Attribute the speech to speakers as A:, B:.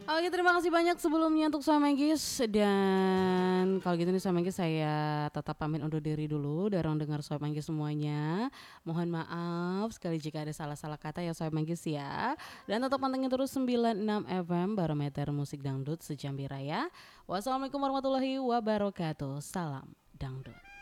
A: Oke, terima kasih banyak sebelumnya untuk Soy Manggis. Dan kalau gitu nih Soy Manggis, saya tetap pamit undur diri dulu dari orang dengar Soy Manggis semuanya. Mohon maaf sekali jika ada salah-salah kata ya Soy Manggis ya. Dan tetap pantengin terus 96 FM Barometer Musik Dangdut Sejambi Raya. Wassalamualaikum warahmatullahi wabarakatuh. Salam dangdut.